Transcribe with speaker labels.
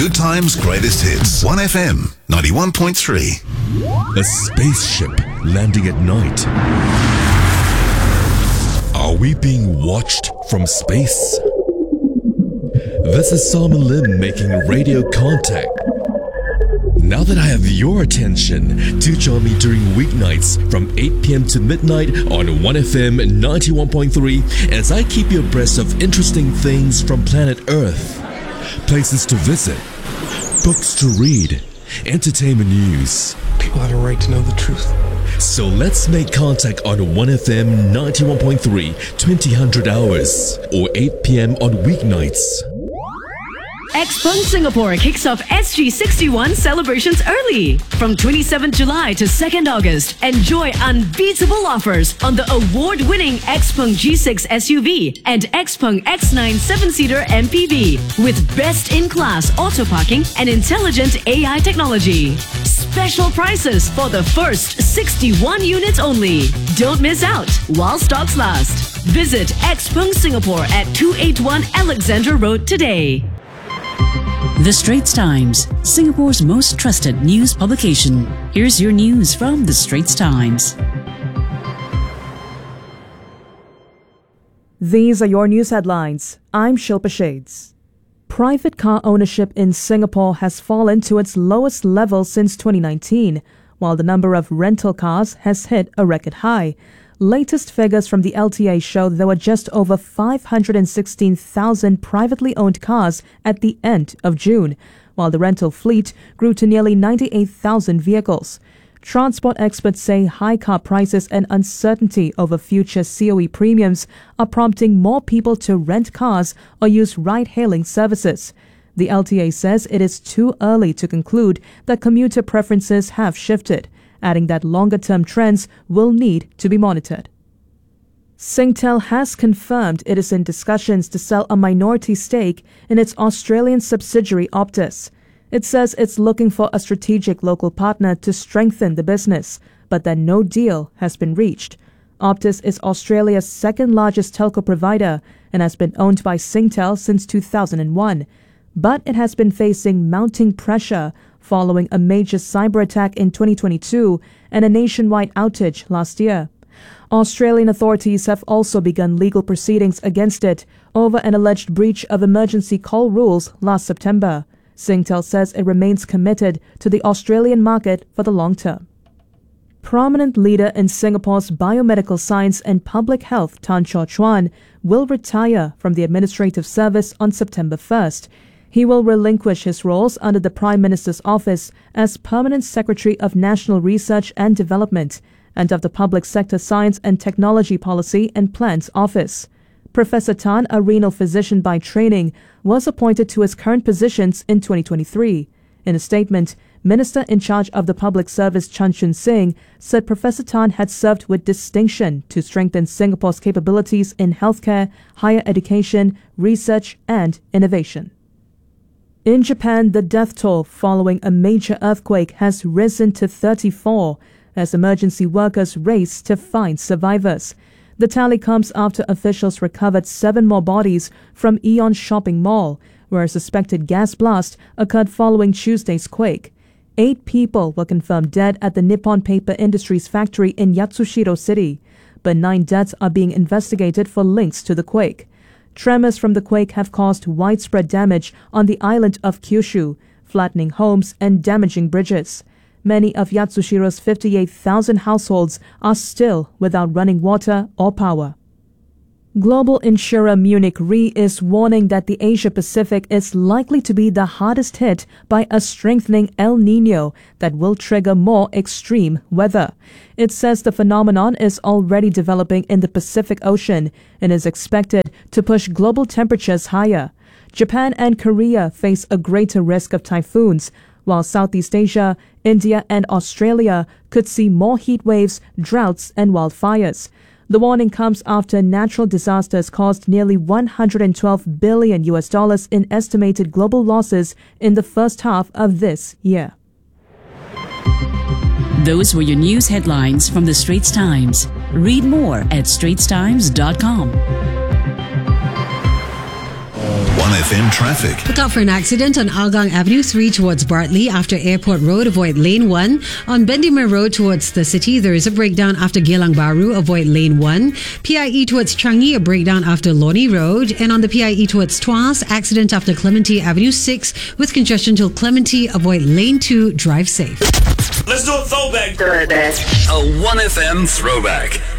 Speaker 1: Good times, greatest hits. 1FM 91.3.
Speaker 2: A spaceship landing at night. Are we being watched from space? This is Salman Lim making radio contact. Now that I have your attention, do join me during weeknights from 8 p.m. to midnight on 1FM 91.3 as I keep you abreast of interesting things from planet Earth. Places to visit, books to read, entertainment news.
Speaker 3: People have a right to know the truth.
Speaker 2: So let's make contact on 1FM 91.3, 2000 hours, or 8 p.m. on weeknights.
Speaker 4: Xpeng Singapore kicks off SG61 celebrations early. From 27 July to 2nd August, enjoy unbeatable offers on the award-winning Xpeng G6 SUV and Xpeng X9 7-seater MPV with best-in-class auto parking and intelligent AI technology. Special prices for the first 61 units only. Don't miss out while stocks last. Visit Xpeng Singapore at 281 Alexandra Road today.
Speaker 5: The Straits Times, Singapore's most trusted news publication. Here's your news from The Straits Times.
Speaker 6: These are your news headlines. I'm Shilpa Shades. Private car ownership in Singapore has fallen to its lowest level since 2019, while the number of rental cars has hit a record high. Latest figures from the LTA show there were just over 516,000 privately owned cars at the end of June, while the rental fleet grew to nearly 98,000 vehicles. Transport experts say high car prices and uncertainty over future COE premiums are prompting more people to rent cars or use ride-hailing services. The LTA says it is too early to conclude that commuter preferences have shifted, adding that longer-term trends will need to be monitored. Singtel has confirmed it is in discussions to sell a minority stake in its Australian subsidiary Optus. It says it's looking for a strategic local partner to strengthen the business, but that no deal has been reached. Optus is Australia's second-largest telco provider and has been owned by Singtel since 2001. But it has been facing mounting pressure following a major cyber attack in 2022 and a nationwide outage last year. Australian authorities have also begun legal proceedings against it over an alleged breach of emergency call rules last September. Singtel says it remains committed to the Australian market for the long term. Prominent leader in Singapore's biomedical science and public health, Tan Chaw Chuan, will retire from the administrative service on September 1st. He will relinquish his roles under the Prime Minister's office as Permanent Secretary of National Research and Development and of the Public Sector Science and Technology Policy and Plans Office. Professor Tan, a renal physician by training, was appointed to his current positions in 2023. In a statement, Minister in charge of the Public Service Chan Chun Sing said Professor Tan had served with distinction to strengthen Singapore's capabilities in healthcare, higher education, research and innovation. In Japan, the death toll following a major earthquake has risen to 34 as emergency workers race to find survivors. The tally comes after officials recovered 7 more bodies from Aeon Shopping Mall, where a suspected gas blast occurred following Tuesday's quake. 8 people were confirmed dead at the Nippon Paper Industries factory in Yatsushiro City, but 9 deaths are being investigated for links to the quake. Tremors from the quake have caused widespread damage on the island of Kyushu, flattening homes and damaging bridges. Many of Yatsushiro's 58,000 households are still without running water or power. Global insurer Munich Re is warning that the Asia-Pacific is likely to be the hardest hit by a strengthening El Niño that will trigger more extreme weather. It says the phenomenon is already developing in the Pacific Ocean and is expected to push global temperatures higher. Japan and Korea face a greater risk of typhoons, while Southeast Asia, India and Australia could see more heat waves, droughts and wildfires. The warning comes after natural disasters caused nearly $112 billion in estimated global losses in the first half of this year.
Speaker 5: Those were your news headlines from The Straits Times. Read more at straitstimes.com.
Speaker 1: 1FM traffic.
Speaker 7: Look out for an accident on Argang Avenue 3 towards Bartley after Airport Road. Avoid lane 1. On Bendemeer Road towards the city, there is a breakdown after Geylang Bahru. Avoid lane 1. PIE towards Changi, a breakdown after Lornie Road. And on the PIE towards Tuas, accident after Clementi Avenue 6 with congestion till Clementi. Avoid lane 2. Drive safe.
Speaker 8: Let's do a throwback.
Speaker 9: A 1FM throwback.